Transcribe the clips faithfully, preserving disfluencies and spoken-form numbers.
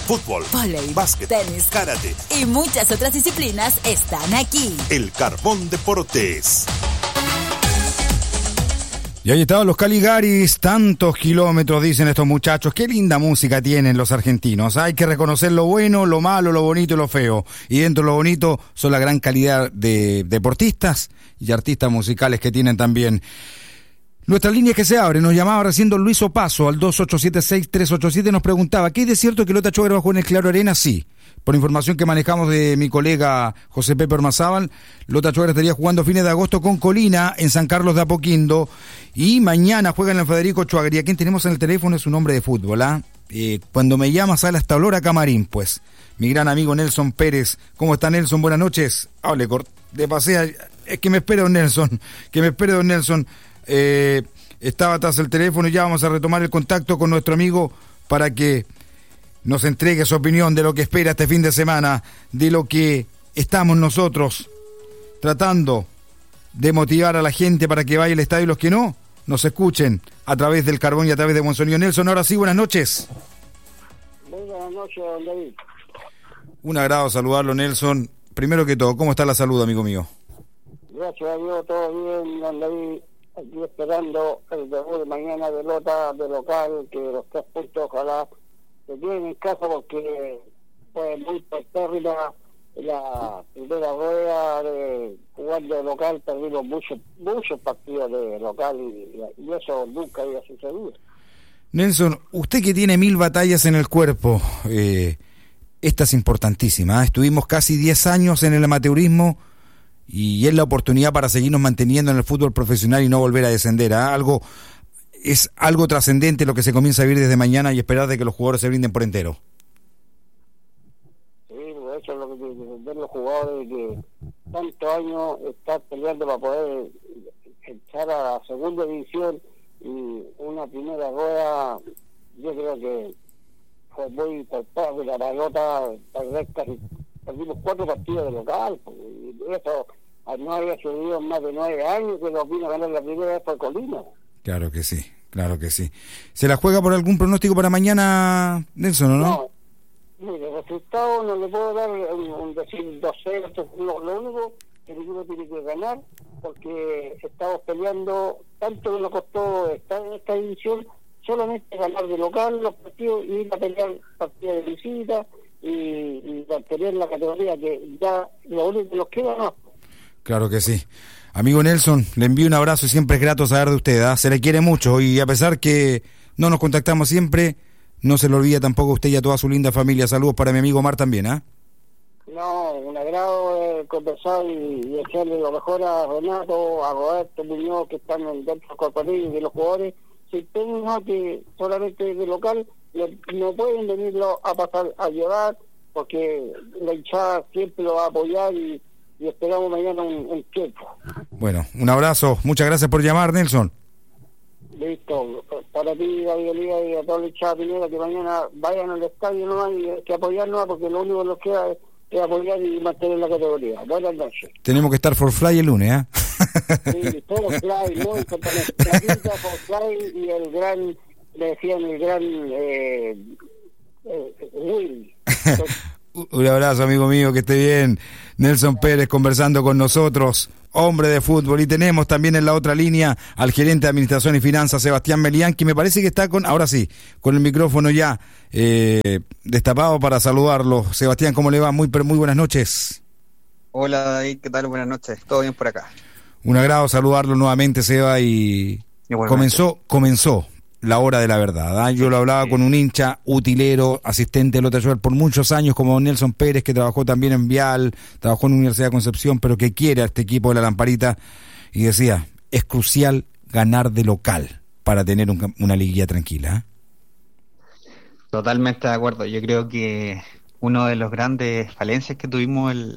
Fútbol, vóley, básquet, tenis, karate y muchas otras disciplinas están aquí. El Carbón Deportes. Y ahí estaban los Caligaris, tantos kilómetros, dicen estos muchachos. Qué linda música tienen los argentinos. Hay que reconocer lo bueno, lo malo, lo bonito y lo feo. Y dentro de lo bonito son la gran calidad de deportistas y artistas musicales que tienen también. Nuestra línea que se abre, nos llamaba recién don Luis Opaso al dos ocho siete seis tres ocho siete, nos preguntaba, ¿qué es de cierto que Lota Schwager bajó en el Claro Arena? Sí. Por información que manejamos de mi colega José Pepe Ormazábal, Lota Schwager estaría jugando fines de agosto con Colina en San Carlos de Apoquindo y mañana juega en el Federico Schwager. Y a quien tenemos en el teléfono es un hombre de fútbol, ¿ah? ¿eh? Eh, cuando me llama sale hasta olor a camarín, pues. Mi gran amigo Nelson Pérez. ¿Cómo está, Nelson? Buenas noches. Hable, de pasea. Es que me espere don Nelson, que me espere don Nelson. Eh, estaba tras el teléfono y ya vamos a retomar el contacto con nuestro amigo para que nos entregue su opinión de lo que espera este fin de semana, de lo que estamos nosotros tratando de motivar a la gente para que vaya al estadio y los que no, nos escuchen a través del Carbón y a través de Buen Sonido. Nelson, ahora sí, buenas noches. Muy buenas noches, don David. Un agrado saludarlo, Nelson. Primero que todo, ¿cómo está la salud, amigo mío? Gracias a Dios, todo bien, don David. Aquí esperando el debut de mañana de Lota, de local, que los tres puntos ojalá se queden en casa porque fue muy pérrida la primera rueda de jugando de local, perdimos muchos muchos partidos de local y, y eso nunca había sucedido. Nelson, usted que tiene mil batallas en el cuerpo, eh, esta es importantísima, ¿eh? Estuvimos casi diez años en el amateurismo y es la oportunidad para seguirnos manteniendo en el fútbol profesional y no volver a descender, ¿eh? Algo, es algo trascendente lo que se comienza a vivir desde mañana y esperar de que los jugadores se brinden por entero. Sí, eso es lo que tienen que entender los jugadores, que tantos años estar peleando para poder echar a la segunda división y una primera rueda, yo creo que fue muy importante la pelota, perder casi perdimos cuatro partidos de local, y eso no había sucedido en más de nueve años que nos vino a ganar la primera vez por Colina. Claro que sí, claro que sí. ¿Se la juega por algún pronóstico para mañana, Nelson, o no? No, mire, el resultado no le puedo dar un, un decir dos cero, lo, lo único que el equipo tiene que ganar, porque estamos peleando, tanto que nos costó estar en esta división, solamente ganar de local los partidos y ir a pelear partidos de visita, y, y mantener la categoría, que ya lo único que nos queda no. Claro que sí. Amigo Nelson, le envío un abrazo y siempre es grato saber de usted, ¿eh? Se le quiere mucho y a pesar que no nos contactamos siempre, no se le olvida tampoco a usted y a toda su linda familia. Saludos para mi amigo Omar también, ¿ah? ¿eh? No, un agrado eh, conversar y, y echarle lo mejor a Renato, a Roberto Muñoz, que están dentro del corporativo y de los jugadores. Si tengo que solamente de local, no pueden venirlo a pasar a llevar, porque la hinchada siempre lo va a apoyar y, y esperamos mañana un, un tiempo. Bueno, un abrazo, muchas gracias por llamar, Nelson. Listo, para ti, David Oliva, y a toda la hinchada primera, que mañana vayan al estadio nomás y hay que apoyarnos, porque lo único que nos queda es, es apoyar y mantener la categoría. Buenas noches. Tenemos que estar for fly el lunes, ¿eh? Sí, todo fly, muy importante. For fly y el gran, le decían el gran eh, eh, Will. Un abrazo, amigo mío, que esté bien. Nelson Pérez conversando con nosotros, hombre de fútbol. Y tenemos también en la otra línea al gerente de Administración y Finanzas, Sebastián Melián, que me parece que está con, ahora sí, con el micrófono ya eh, destapado para saludarlo. Sebastián, ¿cómo le va? Muy, muy buenas noches. Hola, David, ¿qué tal? Buenas noches. ¿Todo bien por acá? Un agrado saludarlo nuevamente, Seba, y comenzó, comenzó la hora de la verdad, ¿eh? Yo lo hablaba sí. con un hincha utilero, asistente de Lota Schwager por muchos años, como Nelson Pérez, que trabajó también en Vial, trabajó en la Universidad de Concepción, pero que quiere a este equipo de la Lamparita, y decía, es crucial ganar de local para tener un, una liguilla tranquila, ¿eh? Totalmente de acuerdo. Yo creo que uno de los grandes falencias que tuvimos el,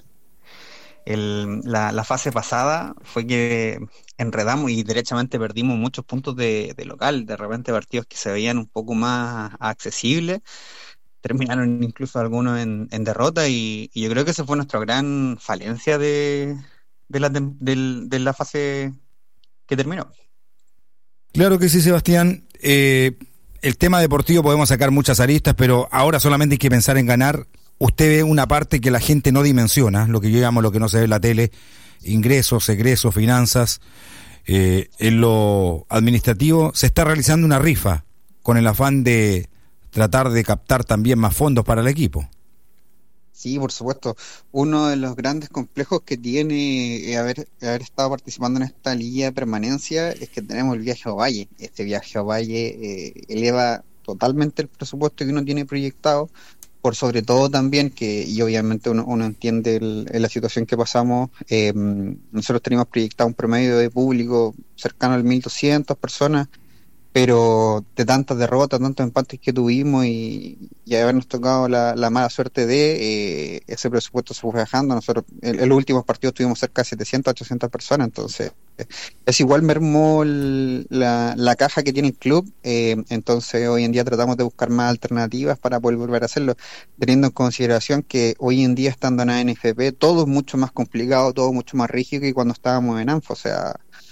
el, la, la fase pasada fue que enredamos y derechamente perdimos muchos puntos de, de local. De repente partidos que se veían un poco más accesibles terminaron incluso algunos en, en derrota, y, y yo creo que esa fue nuestra gran falencia de, de, la, de, de, de la fase que terminó. Claro que sí, Sebastián. Eh, el tema deportivo podemos sacar muchas aristas, pero ahora solamente hay que pensar en ganar. Usted ve una parte que la gente no dimensiona, lo que yo llamo lo que no se ve en la tele, ingresos, egresos, finanzas. Eh, en lo administrativo se está realizando una rifa con el afán de tratar de captar también más fondos para el equipo. Sí, por supuesto. Uno de los grandes complejos que tiene eh, haber, haber estado participando en esta liga de permanencia es que tenemos el viaje a Ovalle. Este viaje a Ovalle eh, eleva totalmente el presupuesto que uno tiene proyectado, por sobre todo también que, y obviamente uno, uno entiende el, la situación que pasamos, eh, nosotros teníamos proyectado un promedio de público cercano al mil doscientas personas, pero de tantas derrotas, tantos empates que tuvimos y, y habernos tocado la, la mala suerte de eh, ese presupuesto se fue bajando. Nosotros en, en los últimos partidos tuvimos cerca de setecientas, ochocientas personas, entonces eh, es igual mermó el, la, la caja que tiene el club, eh, entonces hoy en día tratamos de buscar más alternativas para poder volver a hacerlo, teniendo en consideración que hoy en día estando en A N F P todo es mucho más complicado, todo mucho más rígido que cuando estábamos en ANFA, o sea,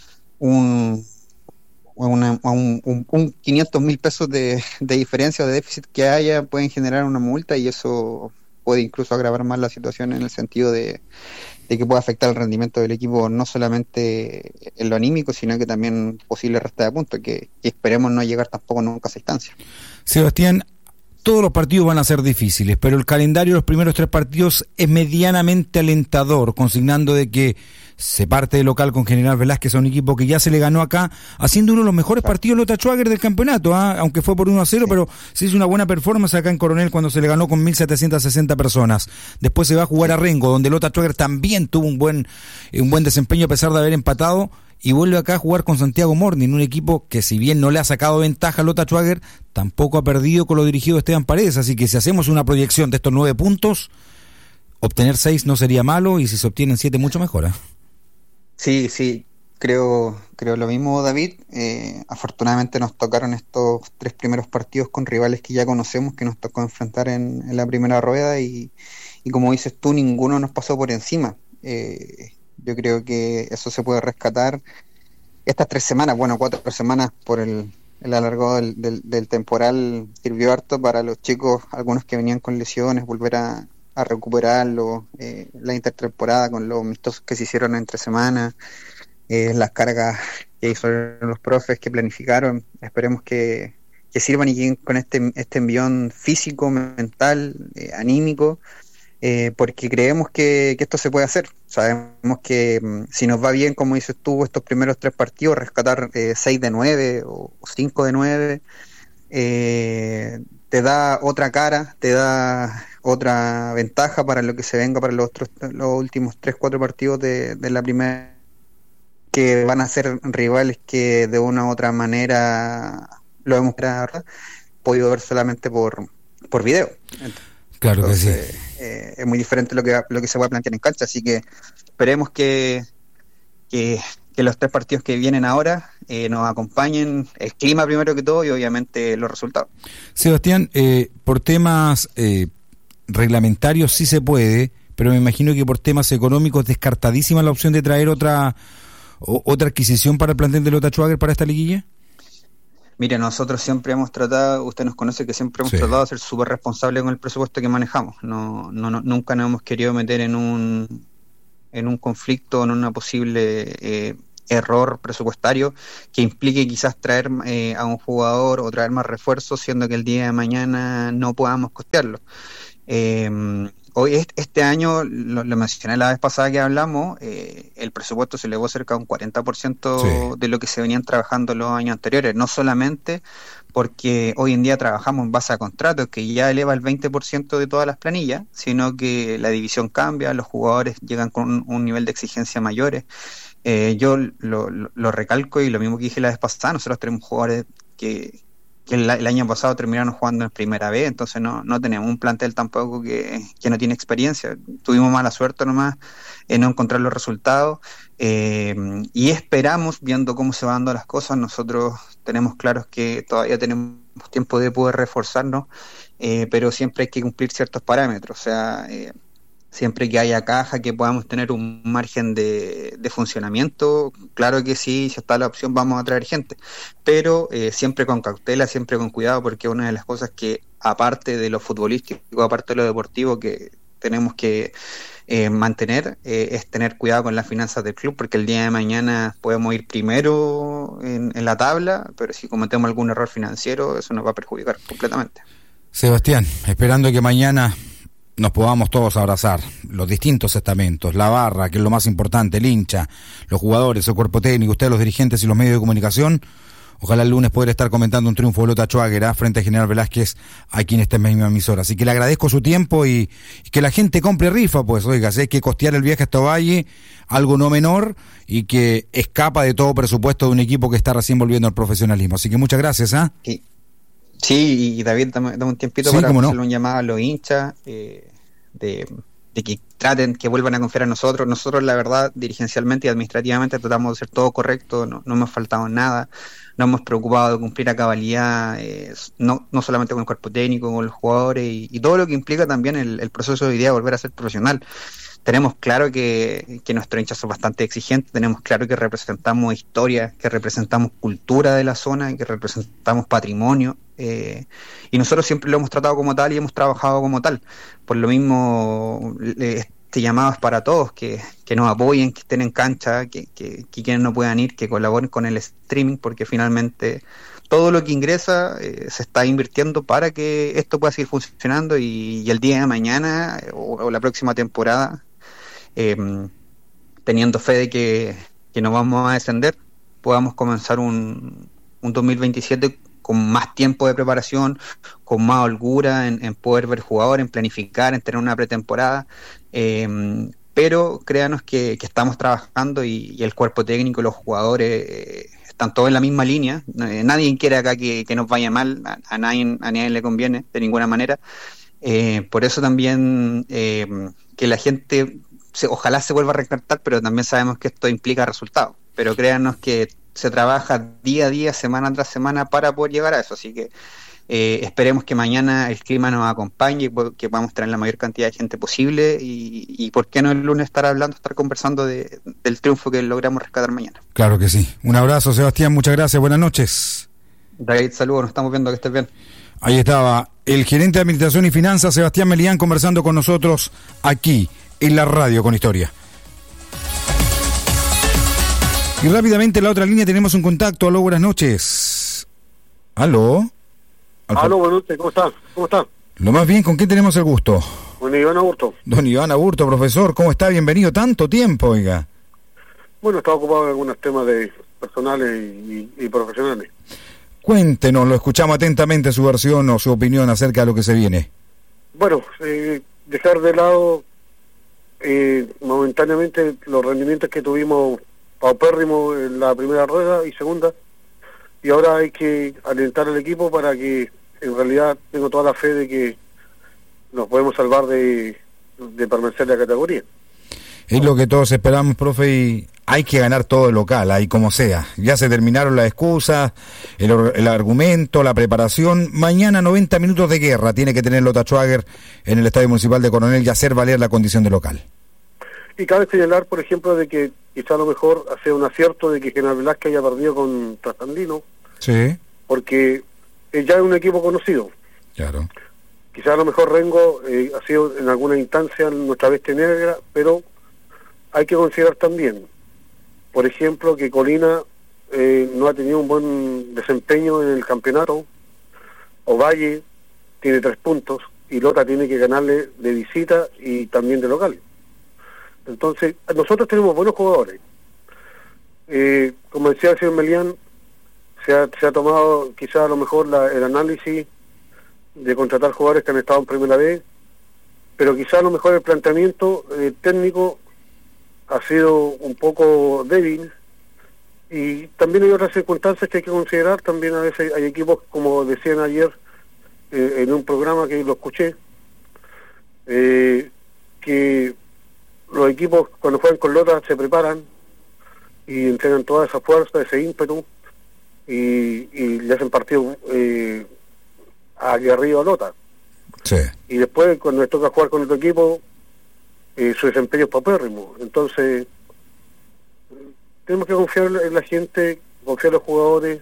un Una, un, un, un quinientos mil pesos de, de diferencia o de déficit que haya pueden generar una multa y eso puede incluso agravar más la situación en el sentido de, de que puede afectar el rendimiento del equipo no solamente en lo anímico sino que también posible resta de puntos que, que esperemos no llegar tampoco nunca a esa instancia. Sebastián, todos los partidos van a ser difíciles, pero el calendario de los primeros tres partidos es medianamente alentador, consignando de que se parte de local con General Velázquez a un equipo que ya se le ganó acá, haciendo uno de los mejores partidos Lota Schwager del campeonato, ¿eh? Aunque fue por uno a cero, sí. Pero se hizo una buena performance acá en Coronel cuando se le ganó con mil setecientas sesenta personas. Después se va a jugar a Rengo, donde Lota Schwager también tuvo un buen, un buen desempeño a pesar de haber empatado, y vuelve acá a jugar con Santiago Morning, un equipo que si bien no le ha sacado ventaja a Lota Schwager, tampoco ha perdido con lo dirigido de Esteban Paredes, así que si hacemos una proyección de estos nueve puntos, obtener seis no sería malo, y si se obtienen siete mucho mejor, ¿eh? Sí, sí, creo, creo lo mismo, David. Eh, afortunadamente nos tocaron estos tres primeros partidos con rivales que ya conocemos, que nos tocó enfrentar en, en la primera rueda y, y como dices tú, ninguno nos pasó por encima. Eh, yo creo que eso se puede rescatar. Estas tres semanas, bueno, cuatro semanas por el, el alargado del, del, del temporal sirvió harto para los chicos, algunos que venían con lesiones, volver a a recuperarlo, eh, la intertemporada con los amistosos que se hicieron entre semanas, eh, las cargas que hicieron los profes que planificaron, esperemos que, que sirvan y que con este, este envión físico, mental, eh, anímico, eh, porque creemos que, que esto se puede hacer. Sabemos que um, si nos va bien, como dices tú, estos primeros tres partidos, rescatar eh, seis de nueve o, o cinco de nueve, eh, te da otra cara, te da otra ventaja para lo que se venga para los otros, los últimos tres, cuatro partidos de, de la primera, que van a ser rivales que de una u otra manera lo hemos podido ver solamente por, por video. Claro. Entonces, que sí. Eh, es muy diferente lo que lo que se va a plantear en cancha, así que esperemos que, que, que los tres partidos que vienen ahora eh, nos acompañen, el clima primero que todo y obviamente los resultados. Sebastián, eh, por temas eh, reglamentarios sí se puede, pero me imagino que por temas económicos descartadísima la opción de traer otra o, otra adquisición para el plantel de Lota Schwager para esta liguilla. Mire, nosotros siempre hemos tratado, usted nos conoce que siempre hemos sí. tratado de ser súper responsables con el presupuesto que manejamos. No, no, no, nunca nos hemos querido meter en un en un conflicto, en una posible eh, error presupuestario que implique quizás traer eh, a un jugador o traer más refuerzos, siendo que el día de mañana no podamos costearlo. Eh, hoy este año, lo, lo mencioné la vez pasada que hablamos, eh, el presupuesto se elevó cerca de un cuarenta por ciento sí. de lo que se venían trabajando los años anteriores, no solamente porque hoy en día trabajamos en base a contratos que ya eleva el veinte por ciento de todas las planillas, sino que la división cambia, los jugadores llegan con un, un nivel de exigencia mayores. Eh, yo lo, lo, lo recalco y lo mismo que dije la vez pasada, nosotros tenemos jugadores que que el, el año pasado terminaron jugando en primera vez, entonces no, no tenemos un plantel tampoco que, que no tiene experiencia. Tuvimos mala suerte nomás en no encontrar los resultados, eh, y esperamos, viendo cómo se van dando las cosas, nosotros tenemos claros que todavía tenemos tiempo de poder reforzarnos, eh, pero siempre hay que cumplir ciertos parámetros, o sea, eh, siempre que haya caja, que podamos tener un margen de, de funcionamiento, claro que sí, si está la opción vamos a traer gente, pero eh, siempre con cautela, siempre con cuidado, porque una de las cosas que, aparte de lo futbolístico, aparte de lo deportivo, que tenemos que eh, mantener, eh, es tener cuidado con las finanzas del club, porque el día de mañana podemos ir primero en, en la tabla, pero si cometemos algún error financiero, eso nos va a perjudicar completamente. Sebastián, esperando que mañana nos podamos todos abrazar, los distintos estamentos, la barra, que es lo más importante, el hincha, los jugadores, el cuerpo técnico, ustedes los dirigentes y los medios de comunicación. Ojalá el lunes poder estar comentando un triunfo de Lota Schwager frente a General Velázquez aquí en esta misma emisora. Así que le agradezco su tiempo y, y que la gente compre rifa, pues oiga, si hay que costear el viaje hasta Valle, algo no menor y que escapa de todo presupuesto de un equipo que está recién volviendo al profesionalismo. Así que muchas gracias. ¿eh? Sí. Sí, y David, dame, dame un tiempito sí, para hacerle no. un llamado a los hinchas eh, de, de que traten, que vuelvan a confiar en nosotros. Nosotros, la verdad, dirigencialmente y administrativamente tratamos de hacer todo correcto, no, no hemos faltado nada, no hemos preocupado de cumplir a cabalidad, eh, no, no solamente con el cuerpo técnico, con los jugadores y, y todo lo que implica también el, el proceso de hoy día de volver a ser profesional. Tenemos claro que, que nuestros hinchas son bastante exigentes, tenemos claro que representamos historia, que representamos cultura de la zona, que representamos patrimonio, eh, y nosotros siempre lo hemos tratado como tal y hemos trabajado como tal. Por lo mismo, este llamado es para todos, que, que nos apoyen, que estén en cancha, que, que, que quienes no puedan ir, que colaboren con el streaming, porque finalmente todo lo que ingresa eh, se está invirtiendo para que esto pueda seguir funcionando y, y el día de mañana eh, o, o la próxima temporada, Eh, teniendo fe de que, que nos vamos a descender, podamos comenzar un, un dos mil veintisiete con más tiempo de preparación, con más holgura en, en poder ver jugadores, en planificar, en tener una pretemporada, eh, pero créanos que, que estamos trabajando y, y el cuerpo técnico y los jugadores eh, están todos en la misma línea. Eh, nadie quiere acá que, que nos vaya mal, a, a, nadie, a nadie le conviene de ninguna manera, eh, por eso también eh, que la gente Se, ojalá se vuelva a rescatar, pero también sabemos que esto implica resultados. Pero créanos que se trabaja día a día, semana tras semana para poder llegar a eso. Así que eh, esperemos que mañana el clima nos acompañe, que podamos traer la mayor cantidad de gente posible y, y por qué no el lunes estar hablando, estar conversando de, del triunfo que logramos rescatar mañana. Claro que sí. Un abrazo, Sebastián, muchas gracias, buenas noches. David, saludos, nos estamos viendo, que estés bien. Ahí estaba el gerente de Administración y Finanzas, Sebastián Melián, conversando con nosotros aquí en la radio con historia. Y rápidamente en la otra línea tenemos un contacto. Aló, buenas noches. Aló. Alfa... Aló, buenas noches, ¿cómo está? ¿Cómo está? Lo más bien, ¿con quién tenemos el gusto? Con Iván Aburto. Don Iván Aburto, profesor, ¿cómo está? Bienvenido, tanto tiempo, oiga. Bueno, estaba ocupado en algunos temas de personales y, y, y profesionales. Cuéntenos, lo escuchamos atentamente, su versión o su opinión acerca de lo que se viene. Bueno, eh, dejar de lado eh, momentáneamente los rendimientos que tuvimos paupérrimos en la primera rueda y segunda, y ahora hay que alentar al equipo para que, en realidad tengo toda la fe de que nos podemos salvar de, de permanecer la categoría. Es lo que todos esperamos, profe, y hay que ganar todo el local, ahí como sea. Ya se terminaron las excusas, el, el argumento, la preparación. Mañana noventa minutos de guerra tiene que tener Lota Schwager en el Estadio Municipal de Coronel y hacer valer la condición de local. Y cabe señalar, por ejemplo, de que quizá a lo mejor hace un acierto de que General Velázquez haya perdido con Trasandino. Sí. Porque eh, ya es un equipo conocido. Claro. Quizá a lo mejor Rengo eh, ha sido en alguna instancia nuestra bestia negra, pero hay que considerar también, por ejemplo, que Colina eh, no ha tenido un buen desempeño en el campeonato. Ovalle tiene tres puntos y Lota tiene que ganarle de visita y también de local. Entonces, nosotros tenemos buenos jugadores. Eh, como decía el señor Melián, se ha, se ha tomado quizá a lo mejor la, el análisis de contratar jugadores que han estado en primera vez, pero quizá a lo mejor el planteamiento eh, técnico ha sido un poco débil, y también hay otras circunstancias que hay que considerar. También a veces hay equipos, como decían ayer eh, en un programa que lo escuché, eh, que los equipos cuando juegan con Lota se preparan y entregan toda esa fuerza, ese ímpetu, y, y le hacen partido eh, aguerrido a Lota. Sí. Y después cuando les toca jugar con otro equipo, eh, su desempeño es paupérrimo. Entonces, tenemos que confiar en la gente, confiar en los jugadores,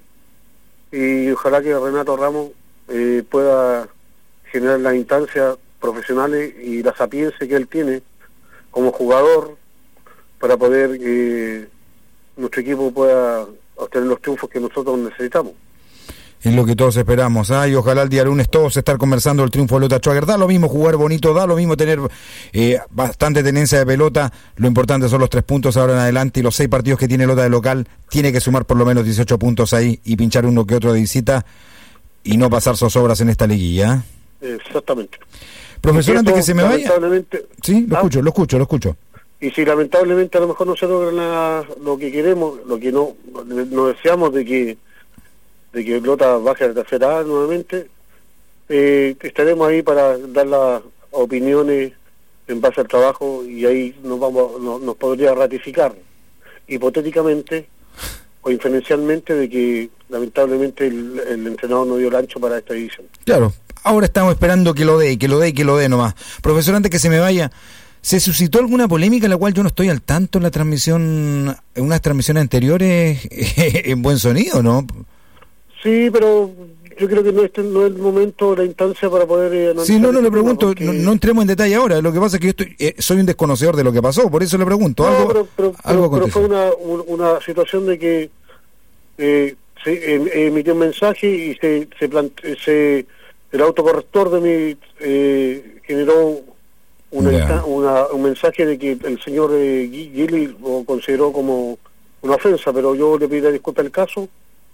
y ojalá que Renato Ramos eh, pueda generar las instancias profesionales y la sapiencia que él tiene como jugador para poder que nuestro equipo pueda obtener los triunfos que nosotros necesitamos. Es lo que todos esperamos, ¿ah? Y ojalá el día lunes todos estar conversando el triunfo de Lota Schwager. Da lo mismo jugar bonito, da lo mismo tener eh, bastante tenencia de pelota. Lo importante son los tres puntos ahora en adelante, y los seis partidos que tiene Lota de local. Tiene que sumar por lo menos dieciocho puntos ahí y pinchar uno que otro de visita y no pasar zozobras en esta liguilla. Exactamente. Profesor, antes que se me vaya... Sí, lo ¿Ah? escucho, lo escucho, lo escucho. Y si lamentablemente a lo mejor no se logra la, lo que queremos, lo que no, no deseamos de que de que Lota baje a la tercera A nuevamente, eh, estaremos ahí para dar las opiniones en base al trabajo, y ahí nos vamos no, nos podría ratificar hipotéticamente o inferencialmente de que lamentablemente el, el entrenador no dio el ancho para esta edición. Claro, ahora estamos esperando que lo dé, que lo dé, que lo dé nomás. Profesor, antes que se me vaya, ¿se suscitó alguna polémica en la cual yo no estoy al tanto en la transmisión, en unas transmisiones anteriores en buen sonido, no? Sí, pero yo creo que no, este no es el momento, la instancia para poder eh, analizar. Sí, no, no le pregunto, porque... no, no entremos en detalle ahora. Lo que pasa es que yo estoy, eh, soy un desconocedor de lo que pasó, por eso le pregunto. No, algo, pero, pero, algo pero, pero fue una, una situación de que eh, se em, emitió un mensaje y se, se, plante, se el autocorrector de mi eh, generó una, yeah. una, un mensaje de que el señor eh, Gili lo consideró como una ofensa, pero yo le pido disculpas al caso.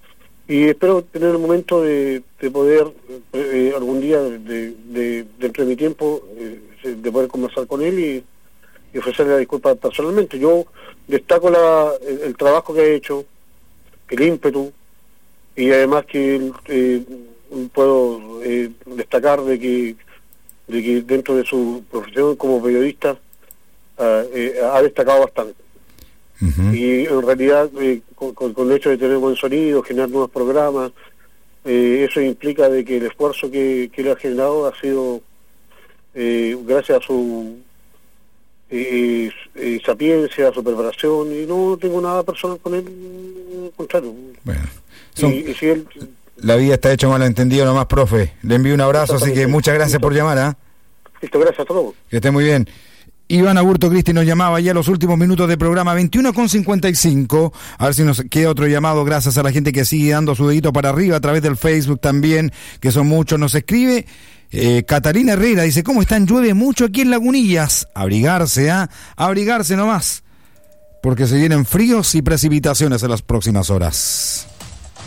Y espero tener el momento de, de poder, eh, algún día, de, de, dentro de mi tiempo, eh, de poder conversar con él y, y ofrecerle la disculpa personalmente. Yo destaco la, el, el trabajo que ha hecho, el ímpetu, y además que eh, puedo eh, destacar de que, de que dentro de su profesión como periodista uh, eh, ha destacado bastante. Uh-huh. Y en realidad eh, con, con el hecho de tener buen sonido, generar nuevos programas, eh, eso implica de que el esfuerzo que, que él ha generado ha sido eh, gracias a su eh, eh, sapiencia, a su preparación, y no tengo nada personal con él, al contrario. Bueno, son... y, y si él... La vida está hecha malentendido nomás, profe. Le envío un abrazo, así que muchas gracias Listo. por llamar. ¿eh? Listo, gracias a todos. Que esté muy bien. Iván Aburto Cristi nos llamaba ya los últimos minutos de programa, veintiuno con cincuenta y cinco. A ver si nos queda otro llamado, gracias a la gente que sigue dando su dedito para arriba a través del Facebook también, que son muchos. Nos escribe eh, Catalina Herrera, dice, ¿cómo están? Llueve mucho aquí en Lagunillas. Abrigarse, ¿ah? ¿eh? Abrigarse nomás, porque se vienen fríos y precipitaciones en las próximas horas.